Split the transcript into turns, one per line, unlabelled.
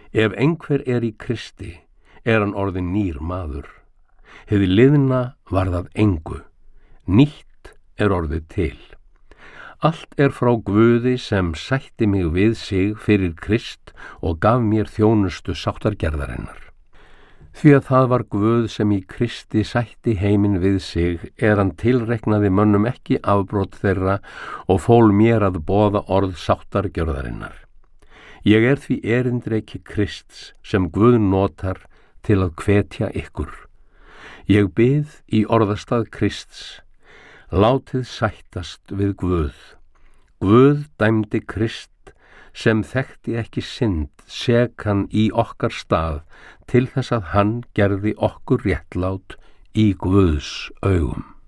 Ef einhver í Kristi, hann orðinn nýr maður. Hið liðna varð að engu, nýtt orðið til. Allt frá Guði sem sætti mig við sig fyrir Krist og gaf mér þjónustu sáttargerðarinnar. Því að það var Guð sem í Kristi sætti heiminn við sig, hann tilreiknaði mönnum ekki afbrot þeirra og fól mér að boða orð sáttargerðarinnar. Ég því erindreki Krists sem Guð notar til að hvetja ykkur. Ég bið í orðastað Krists, látið sættast við Guð. Guð dæmdi Krist sem þekkti ekki synd, sekan í okkar stað, til þess að hann gerði okkur réttlát í Guðs augum.